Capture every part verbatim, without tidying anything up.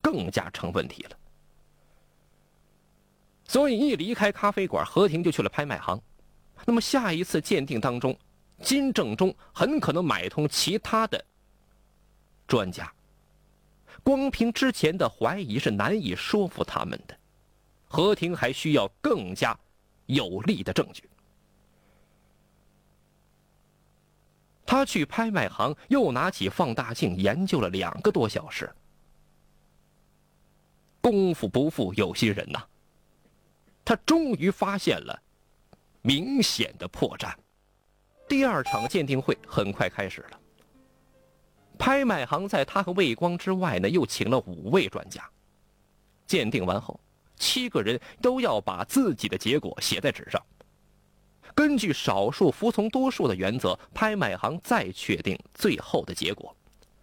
更加成问题了。所以一离开咖啡馆，何婷就去了拍卖行。那么下一次鉴定当中，金正中很可能买通其他的专家，光凭之前的怀疑是难以说服他们的，何婷还需要更加有力的证据。他去拍卖行又拿起放大镜研究了两个多小时。功夫不负有心人呐，他终于发现了明显的破绽。第二场鉴定会很快开始了。拍卖行在他和魏光之外呢，又请了五位专家。鉴定完后，七个人都要把自己的结果写在纸上。根据少数服从多数的原则，拍卖行再确定最后的结果。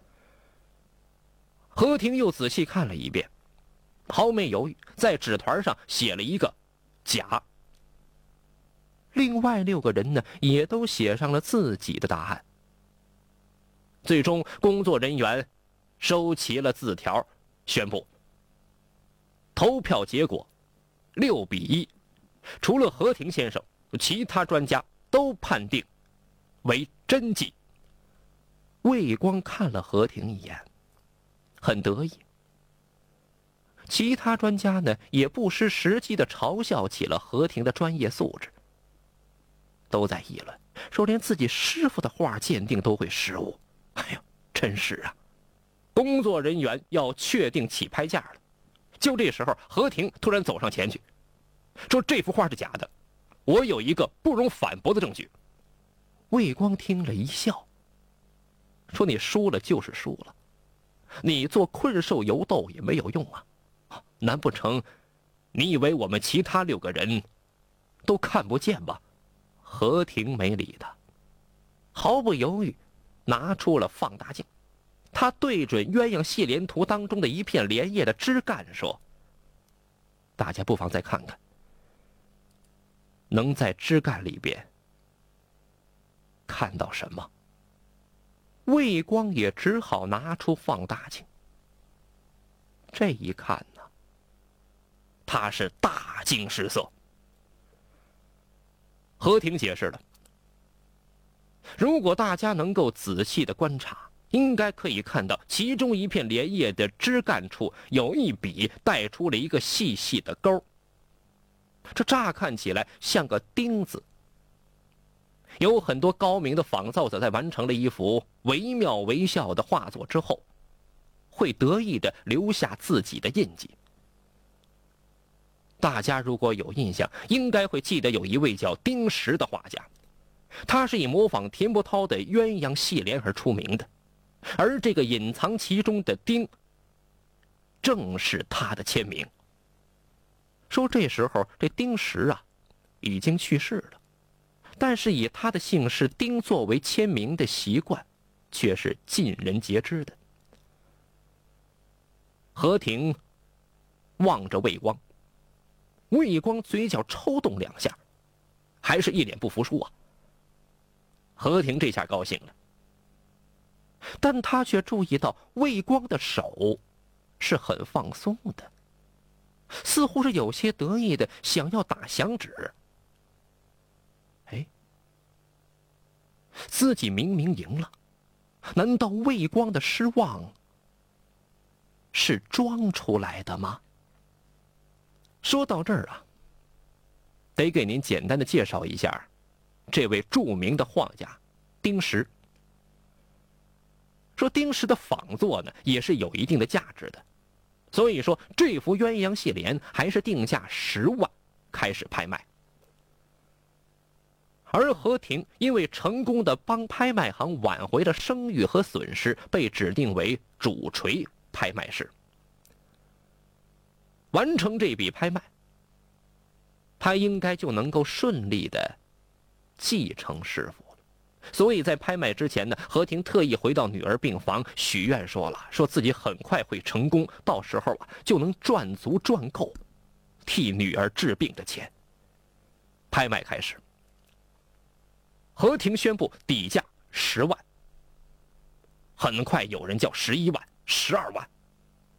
何婷又仔细看了一遍，毫没犹豫，在纸团上写了一个甲。另外六个人呢，也都写上了自己的答案。最终，工作人员收齐了字条，宣布投票结果六比一，除了何婷先生，其他专家都判定为真迹。魏光看了何婷一眼，很得意。其他专家呢，也不失时机地嘲笑起了何婷的专业素质，都在议论说连自己师傅的画鉴定都会失误。哎呦，真是啊！工作人员要确定起拍价了。就这时候，何婷突然走上前去，说这幅画是假的，我有一个不容反驳的证据。魏光听了一笑，说你输了就是输了，你做困兽犹斗也没有用啊！难不成你以为我们其他六个人都看不见吗？何婷没理他，毫不犹豫拿出了放大镜，他对准鸳鸯戏莲图当中的一片莲叶的枝干说：大家不妨再看看，能在枝干里边看到什么？魏光也只好拿出放大镜，这一看呢，他是大惊失色。何婷解释了，如果大家能够仔细的观察，应该可以看到其中一片莲叶的枝干处有一笔带出了一个细细的钩，这乍看起来像个钉子。有很多高明的仿造者在完成了一幅惟妙惟肖的画作之后，会得意地留下自己的印记。大家如果有印象，应该会记得有一位叫丁石的画家，他是以模仿田伯涛的鸳鸯戏莲而出名的，而这个隐藏其中的丁正是他的签名。说这时候这丁石啊已经去世了，但是以他的姓氏丁作为签名的习惯却是尽人皆知的。何婷望着魏光，魏光嘴角抽动两下，还是一脸不服输啊。何婷这下高兴了，但他却注意到魏光的手是很放松的，似乎是有些得意的想要打响指。哎，自己明明赢了，难道魏光的失望是装出来的吗？说到这儿啊，得给您简单的介绍一下这位著名的画家丁石。说丁石的仿作呢也是有一定的价值的，所以说这幅鸳鸯戏莲还是定价十万开始拍卖。而何婷因为成功的帮拍卖行挽回了声誉和损失，被指定为主锤拍卖师。完成这笔拍卖，他应该就能够顺利的继承师傅了。所以在拍卖之前呢，何婷特意回到女儿病房许愿，说了说自己很快会成功，到时候啊就能赚足赚够替女儿治病的钱。拍卖开始，何婷宣布底价十万，很快有人叫十一万、十二万。